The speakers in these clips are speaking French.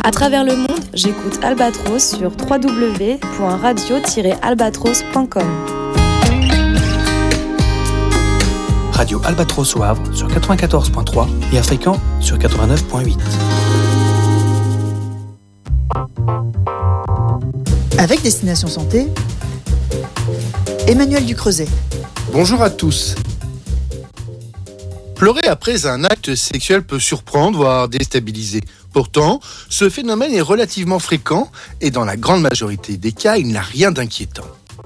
À travers le monde, j'écoute Albatros sur www.radio-albatros.com. Radio Albatros au Havre sur 94.3 et à Fréquent sur 89.8. Avec Destination Santé, Emmanuel Ducreuset. Bonjour à tous. Pleurer après un acte sexuel peut surprendre, voire déstabiliser. Pourtant, ce phénomène est relativement fréquent et dans la grande majorité des cas, il n'a rien d'inquiétant.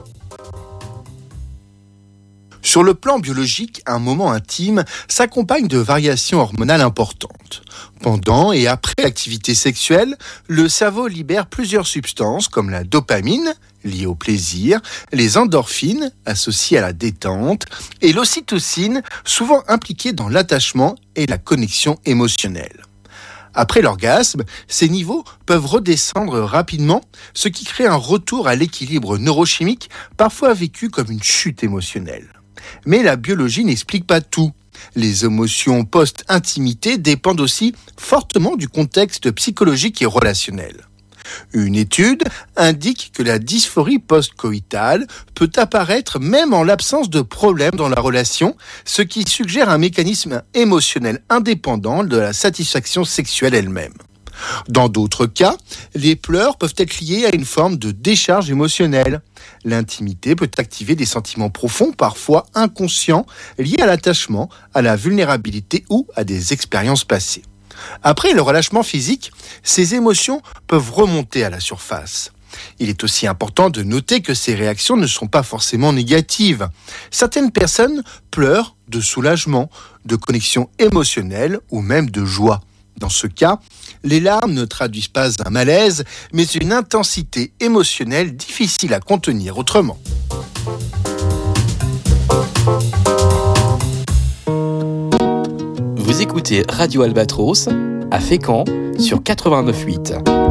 Sur le plan biologique, un moment intime s'accompagne de variations hormonales importantes. Pendant et après l'activité sexuelle, le cerveau libère plusieurs substances comme la dopamine, liée au plaisir, les endorphines, associées à la détente, et l'ocytocine, souvent impliquée dans l'attachement et la connexion émotionnelle. Après l'orgasme, ces niveaux peuvent redescendre rapidement, ce qui crée un retour à l'équilibre neurochimique, parfois vécu comme une chute émotionnelle. Mais la biologie n'explique pas tout. Les émotions post-intimité dépendent aussi fortement du contexte psychologique et relationnel. Une étude indique que la dysphorie post-coïtale peut apparaître même en l'absence de problèmes dans la relation, ce qui suggère un mécanisme émotionnel indépendant de la satisfaction sexuelle elle-même. Dans d'autres cas, les pleurs peuvent être liés à une forme de décharge émotionnelle. L'intimité peut activer des sentiments profonds, parfois inconscients, liés à l'attachement, à la vulnérabilité ou à des expériences passées. Après le relâchement physique, ces émotions peuvent remonter à la surface. Il est aussi important de noter que ces réactions ne sont pas forcément négatives. Certaines personnes pleurent de soulagement, de connexion émotionnelle ou même de joie. Dans ce cas, les larmes ne traduisent pas un malaise, mais une intensité émotionnelle difficile à contenir autrement. Vous écoutez Radio Albatros à Fécamp sur 89.8.